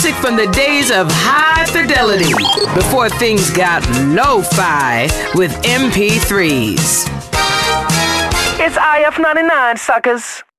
music from the days of high fidelity, before things got lo-fi with MP3s. It's IF 99, suckers.